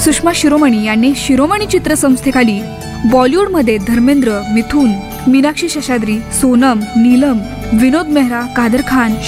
सुषमा शिरोमणी यांनी शिरोमणी चित्रसंस्थेखाली बॉलिवूडमध्ये धर्मेंद्र, मिथुन, मीनाक्षी शेषाद्री, सोनम, नीलम, विनोद मेहरा, कादर खान,